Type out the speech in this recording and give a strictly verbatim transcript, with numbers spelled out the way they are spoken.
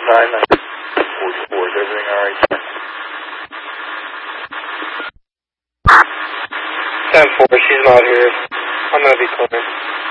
nine nine forty-four. Is everything all right? ten four, she's not here. I'm going to be clear.